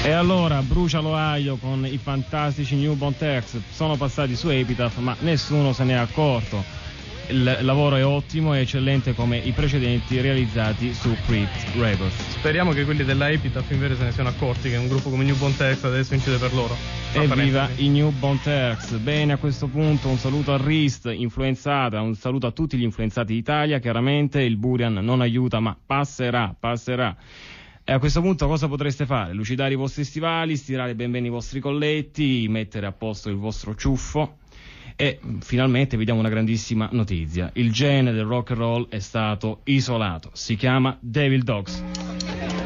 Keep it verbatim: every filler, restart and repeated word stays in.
E allora brucia l'Ohio con i fantastici Newborn Text, sono passati su Epitaph ma nessuno se ne è accorto. Il lavoro è ottimo e eccellente come i precedenti realizzati su Crypt Records. Speriamo che quelli della Epitaph invece se ne siano accorti che un gruppo come Newborn Text adesso incide per loro. Evviva i Newborn Text. Bene, a questo punto un saluto a Rist, influenzata, un saluto a tutti gli influenzati d'Italia. Chiaramente il Burian non aiuta ma passerà, passerà. E a questo punto cosa potreste fare? Lucidare i vostri stivali, stirare ben bene i vostri colletti, mettere a posto il vostro ciuffo e finalmente vi diamo una grandissima notizia. Il genere del rock and roll è stato isolato, si chiama Devil Dogs.